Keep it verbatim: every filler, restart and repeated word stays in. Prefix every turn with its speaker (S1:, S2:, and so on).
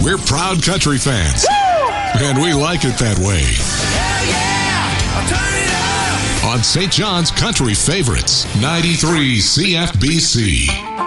S1: We're proud country fans. Woo! And we like it that way.
S2: Hell yeah! I'll turn it up!
S1: On Saint John's Country Favorites, ninety-three C F B C.